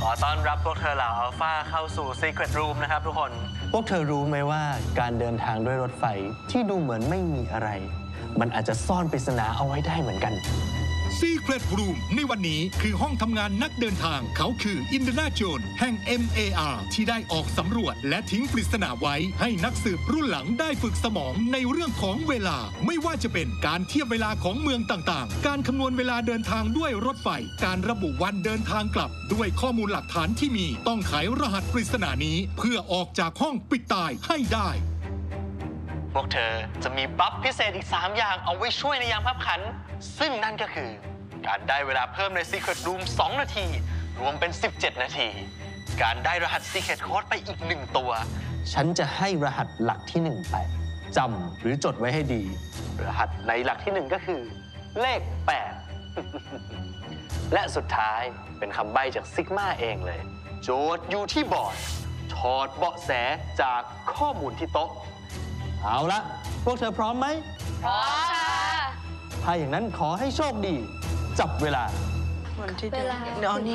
ขอต้อนรับพวกเธอเหล่าอัลฟาเข้าสู่ Secret Room นะครับทุกคน พวกเธอรู้ไหมว่าการเดินทางด้วยรถไฟที่ดูเหมือนไม่มีอะไร มันอาจจะซ่อนปริศนาเอาไว้ได้เหมือนกัน Secret Room ในวันนี้คือห้องทำงานนักเดินทางเขาคืออินเดน่าโจนส์แห่ง MAR ที่ได้ออกสำรวจและทิ้งปริศนาไว้ให้นักสืบรุ่นหลังได้ฝึกสมองในเรื่องของเวลาไม่ว่าจะเป็นการเทียบเวลาของเมืองต่างๆการคำนวณเวลาเดินทางด้วยรถไฟการระบุวันเดินทางกลับด้วยข้อมูลหลักฐานที่มีต้องไขรหัสปริศนานี้เพื่อออกจากห้องปิดตายให้ได้พวกเธอจะมีบัฟพิเศษอีก3อย่างเอาไว้ช่วยในยามคับขันซึ่งนั่นก็คือการได้เวลาเพิ่มใน Secret Room 2 นาทีรวมเป็น17 นาทีการได้รหัส Secret Code ไปอีก1ตัวฉันจะให้รหัสหลักที่1ไปจำหรือจดไว้ให้ดีรหัสในหลักที่1ก็คือเลข8 และสุดท้ายเป็นคำใบ้จากซิกมาเองเลยโจทย์อยู่ที่บอร์ดถอดเบาะแสจากข้อมูลที่โต๊ะเอาละพวกเธอพร้อมไหมพร้อมค่ะถ้าอย่างนั้นขอให้โชคดีจับเวลาเวลา